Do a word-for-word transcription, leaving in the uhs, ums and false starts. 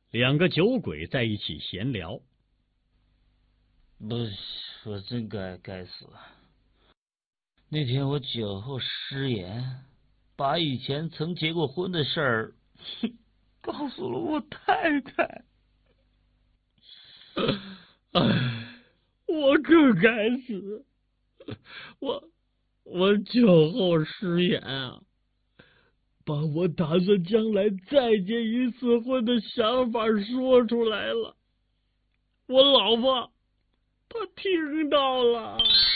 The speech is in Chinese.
两个酒鬼在一起闲聊。 不是，我真该该死。那天我酒后失言，把以前曾结过婚的事儿告诉了我太太。 唉，我可该死，我我酒后失言啊，把我打算将来再结一次婚的想法说出来了。我老婆她听到了。